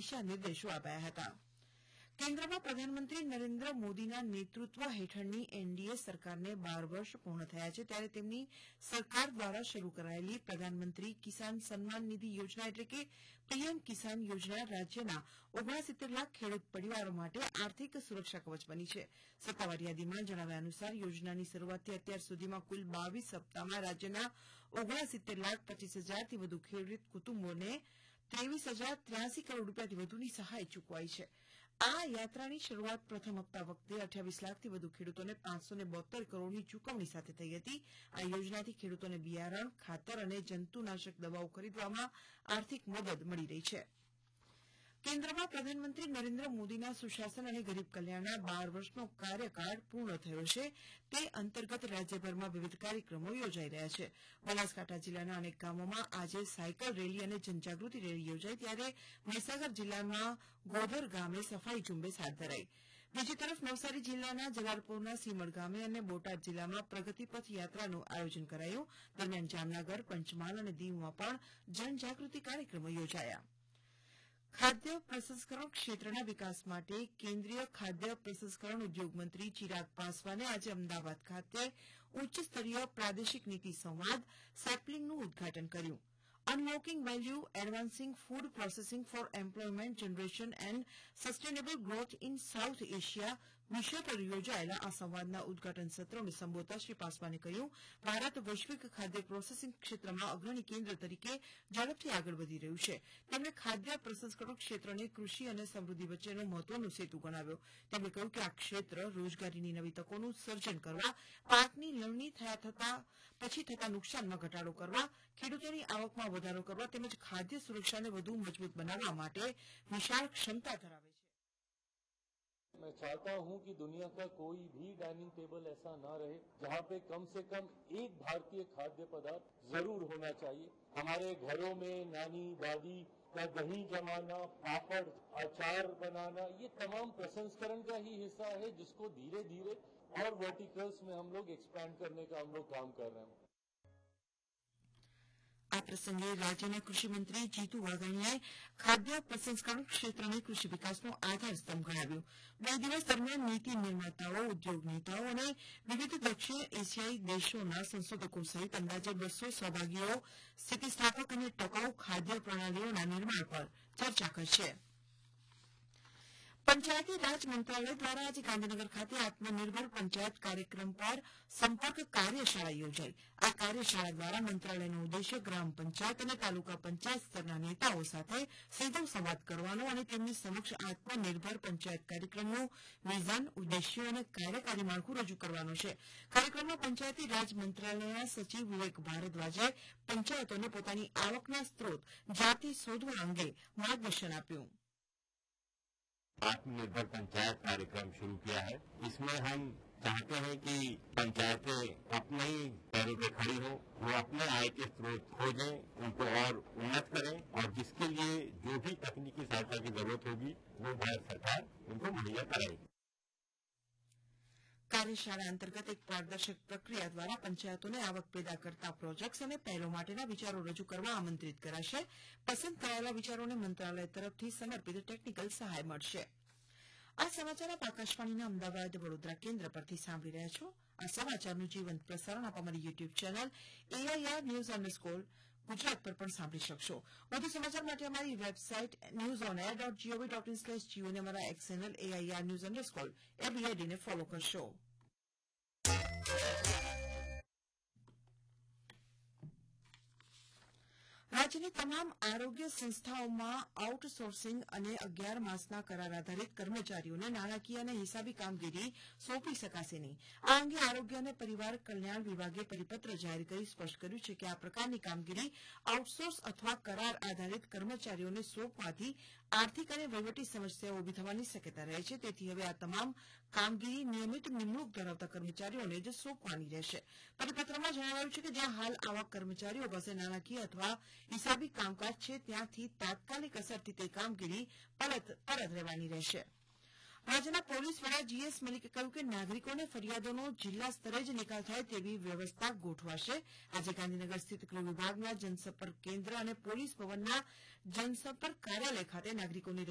દિશા નિર્દેશો અપાયા હતા. કેન્દ્રમાં પ્રધાનમંત્રી નરેન્દ્ર મોદીના નેતૃત્વ હેઠળની એનડીએ સરકારને 12 વર્ષ પૂર્ણ થયા છે, ત્યારે તેમની સરકાર દ્વારા શરૂ કરાયેલી પ્રધાનમંત્રી કિસાન સન્માન નિધિ યોજના એટલે કે પીએમ કિસાન યોજના રાજ્યના 69 લાખ ખેડૂત પરિવારો માટે આર્થિક સુરક્ષા કવચ બની છે. સત્તાવાર યાદીમાં જણાવ્યા અનુસાર યોજનાની શરૂઆતથી અત્યાર સુધીમાં કુલ 22 સપ્તાહમાં રાજ્યના 69,25,000થી વધુ ખેડૂત કુટુંબોને 23,083 કરોડ રૂપિયાથી વધુની સહાય ચૂકવાઈ છે. આ યાત્રાની શરૂઆત પ્રથમ હપ્તા વખતે 28 લાખથી વધુ ખેડૂતોને 572 કરોડની ચૂકવણી સાથે થઈ હતી. આ યોજનાથી ખેડૂતોને બિયારણ, ખાતર અને જંતુનાશક દવાઓ ખરીદવામાં આર્થિક મદદ મળી રહી છે. કેન્દ્રમાં પ્રધાનમંત્રી નરેન્દ્ર મોદીના સુશાસન અને ગરીબ કલ્યાણના 12 વર્ષનો કાર્યકાળ પૂર્ણ થયો છે. તે અંતર્ગત રાજ્યભરમાં વિવિધ કાર્યક્રમો યોજાઈ રહ્યા છે. બનાસકાંઠા જિલ્લાના અનેક ગામોમાં આજે સાયકલ રેલી અને જનજાગૃતિ રેલી યોજાઈ, ત્યારે મહીસાગર જિલ્લામાં ગોધર ગામે સફાઈ ઝુંબેશ હાથ ધરાઈ. બીજી તરફ નવસારી જિલ્લાના જલાલપોરના સીમડ ગામે અને બોટાદ જિલ્લામાં પ્રગતિપથ યાત્રાનું આયોજન કરાયું. દરમિયાન જામનગર, પંચમહાલ અને દીવમાં પણ જનજાગૃતિ કાર્યક્રમો યોજાયા. ખાદ્ય પ્રસંસ્કરણ ક્ષેત્રના વિકાસ માટે કેન્દ્રીય ખાદ્ય પ્રસંસ્કરણ ઉદ્યોગ મંત્રી ચિરાગ પાસવાને આજે અમદાવાદ ખાતે ઉચ્ચ સ્તરીય પ્રાદેશિક નીતિ સંવાદ સેપલિંગનું ઉદઘાટન કર્યું. Unlocking value એડવાન્સિંગ food processing four employment generation and sustainable growth in south Asia વિષય પર યોજાયેલા આ સંવાદના ઉદઘાટન સત્રને સંબોધતા શ્રી પાસવાને કહ્યું, ભારત વૈશ્વિક ખાદ્ય પ્રોસેસિંગ ક્ષેત્રમાં અગ્રણી કેન્દ્ર તરીકે ઝડપથી આગળ વધી રહ્યું છે. તેમણે ખાદ્ય પ્રસંસ્કરણ ક્ષેત્રને કૃષિ અને સમૃદ્ધિ વચ્ચેનો મહત્વનો સેતુ ગણાવ્યો. તેમણે કહ્યું કે આ ક્ષેત્ર રોજગારીની નવી તકોનું સર્જન કરવા, પાકની લણણી પછી થતા નુકસાનમાં ઘટાડો કરવા, ખેડૂતોની આવકમાં વધારો કરવા તેમજ ખાદ્ય સુરક્ષાને વધુ મજબૂત બનાવવા માટે વિશાળ ક્ષમતા ધરાવે છે. मैं चाहता हूं कि दुनिया का कोई भी डाइनिंग टेबल ऐसा ना रहे जहां पे कम से कम एक भारतीय खाद्य पदार्थ जरूर होना चाहिए. हमारे घरों में नानी दादी का दही जमाना, पापड़, अचार बनाना, ये तमाम प्रसंस्करण का ही हिस्सा है, जिसको धीरे धीरे और वर्टिकल्स में हम लोग एक्सपैंड करने का हम लोग काम कर रहे हैं. આ પ્રસંગે રાજ્યના કૃષિમંત્રી જીતુ વાઘાણીએ ખાદ્ય પ્રસંસ્કરણ ક્ષેત્રને કૃષિ વિકાસનો આધાર સ્તંભ ગણાવ્યો. 2 દિવસ દરમિયાન નીતિ નિર્માતાઓ, ઉદ્યોગ નેતાઓ અને વિવિધ દક્ષિણ એશિયાઈ દેશોના સંશોધકો સહિત અંદાજે 200 સહભાગીઓ સ્થિતિસ્થાપક અને ટકાઉ ખાદ્ય પ્રણાલીઓના નિર્માણ પર ચર્ચા કરશે. પંચાયતી રાજ મંત્રાલય દ્વારા આજે ગાંધીનગર ખાતે આત્મનિર્ભર પંચાયત કાર્યક્રમ પર સંપર્ક કાર્યશાળા યોજાઈ. આ કાર્યશાળા દ્વારા મંત્રાલયનો ઉદ્દેશ્ય ગ્રામ પંચાયત અને તાલુકા પંચાયત સ્તરના નેતાઓ સાથે સીધો સંવાદ કરવાનો અને તેમની સમક્ષ આત્મનિર્ભર પંચાયત કાર્યક્રમનું વિઝન, ઉદ્દેશ્યો અને કાર્યકારી માળખું રજૂ કરવાનો છે. કાર્યક્રમમાં પંચાયતી રાજ મંત્રાલયના સચિવ વિવેક ભારદ્વાજે પંચાયતોને પોતાની આવકના સ્ત્રોત જાતે શોધવા અંગે માર્ગદર્શન આપ્યું. आत्मनिर्भर पंचायत कार्यक्रम शुरू किया है. इसमें हम चाहते हैं कि पंचायतें अपने ही पैरों पे खड़ी हो, वो अपने आय के स्रोत खोजें, उनको और उन्नत करें और जिसके लिए जो भी तकनीकी सहायता की जरूरत होगी वो भारत सरकार उनको मुहैया कराएगी. કાર્યશાળા અંતર્ગત એક પારદર્શક પ્રક્રિયા દ્વારા પંચાયતોને આવક પેદા કરતા પ્રોજેક્ટ્સ અને પહેલો માટેના વિચારો રજૂ કરવા આમંત્રિત કરાશે. પસંદ કરાયેલા વિચારોને મંત્રાલય તરફથી સમર્પિત ટેકનિકલ સહાય મળશે. આ સમાચાર આપ આકાશવાણીના અમદાવાદ વડોદરા કેન્દ્ર પરથી સાંભળી રહ્યા છો. આ સમાચારનું જીવંત પ્રસારણ આપ અમારી YouTube channel AIR News Gujarat પર પણ સાંભળી શકશો. વધુ સમાચાર માટે અમારી વેબસાઇટ newsonair.gov.in/geo અને અમારા એક્સ ચેનલ AIR News_ABID ને ફોલો કરશો. રાજ્યની તમામ આરોગ્ય સંસ્થાઓમાં આઉટસોર્સિંગ અને 11 માસના કરાર આધારિત કર્મચારીઓને નાણાકીય અને હિસાબી કામગીરી સોંપી શકાશે નહીં. આ અંગે આરોગ્ય અને પરિવાર કલ્યાણ વિભાગે પરિપત્ર જાહેર કરી સ્પષ્ટ કર્યું છે કે આ પ્રકારની કામગીરી આઉટસોર્સ અથવા કરાર આધારિત કર્મચારીઓને સોંપવાથી આર્થિક અને વહીવટી સમસ્યાઓ ઉભી થવાની શક્યતા રહે છે. તેથી હવે આ તમામ કામગીરી નિયમિત નિમણૂક ધરાવતા કર્મચારીઓને જ સોંપવાની રહેશે. પરિપત્રમાં જણાવાયું છે કે જ્યાં હાલ આવા કર્મચારીઓ પાસે નાણાકીય અથવા હિસાબી કામકાજ છે ત્યાંથી તાત્કાલિક અસરથી તે કામગીરી પરત રહેવાની રહેશે. રાજ્યના પોલીસ વડા GS મલિકે કહ્યું કે નાગરિકોને ફરિયાદોનો જિલ્લા સ્તરે જ નિકાલ થાય તેવી વ્યવસ્થા ગોઠવાશે. આજે ગાંધીનગર સ્થિત ગૃહ વિભાગના જનસંપર્ક કેન્દ્ર અને પોલીસ ભવનના જનસંપર્ક કાર્યાલય ખાતે નાગરિકોની